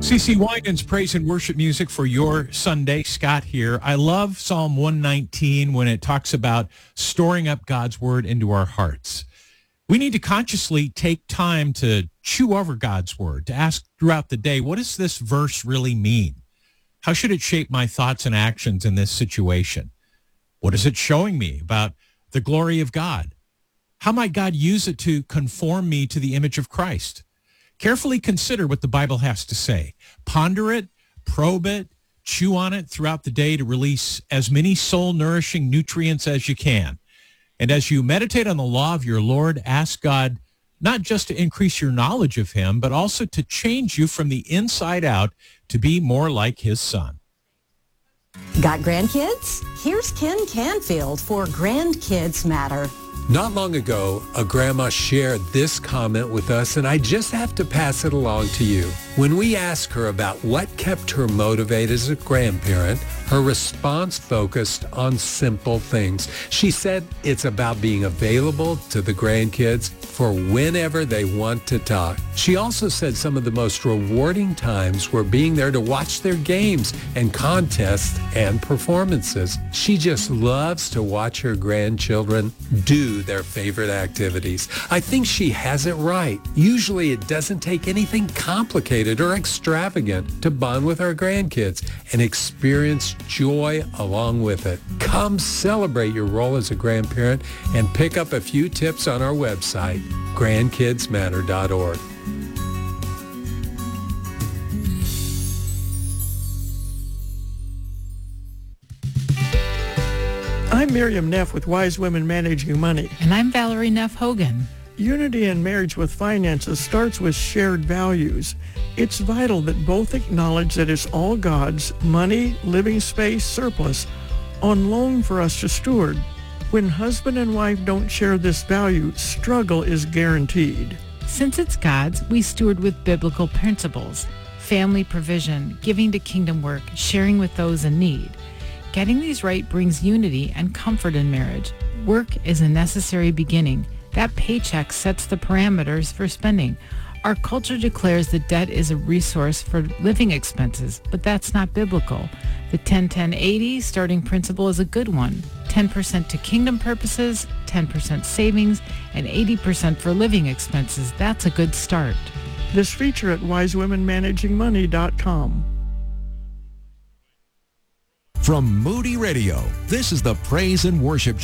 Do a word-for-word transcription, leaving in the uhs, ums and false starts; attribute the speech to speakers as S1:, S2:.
S1: C C Winans praise and worship music for your Sunday. Scott here. I love Psalm one nineteen when it talks about storing up God's word into our hearts. We need to consciously take time to chew over God's word, to ask throughout the day, what does this verse really mean? How should it shape my thoughts and actions in this situation? What is it showing me about the glory of God? How might God use it to conform me to the image of Christ? Carefully consider what the Bible has to say. Ponder it, probe it, chew on it throughout the day to release as many soul-nourishing nutrients as you can. And as you meditate on the law of your Lord, ask God not just to increase your knowledge of him, but also to change you from the inside out to be more like his son.
S2: Got grandkids? Here's Ken Canfield for Grandkids Matter.
S3: Not long ago, a grandma shared this comment with us, and I just have to pass it along to you. When we asked her about what kept her motivated as a grandparent, her response focused on simple things. She said it's about being available to the grandkids for whenever they want to talk. She also said some of the most rewarding times were being there to watch their games and contests and performances. She just loves to watch her grandchildren do their favorite activities. I think she has it right. Usually it doesn't take anything complicated or extravagant to bond with our grandkids and experience joy along with it. Come celebrate your role as a grandparent and pick up a few tips on our website, grandkids matter dot org.
S4: I'm Miriam Neff with Wise Women Managing Money.
S5: And I'm Valerie Neff Hogan.
S4: Unity in marriage with finances starts with shared values. It's vital that both acknowledge that it's all God's, money, living space, surplus, on loan for us to steward. When husband and wife don't share this value, struggle is guaranteed.
S5: Since it's God's, we steward with biblical principles: family provision, giving to kingdom work, sharing with those in need. Getting these right brings unity and comfort in marriage. Work is a necessary beginning. That paycheck sets the parameters for spending. Our culture declares that debt is a resource for living expenses, but that's not biblical. The ten ten eighty starting principle is a good one. ten percent to kingdom purposes, ten percent savings, and eighty percent for living expenses. That's a good start.
S4: This feature at wise women managing money dot com.
S6: From Moody Radio, this is the Praise and Worship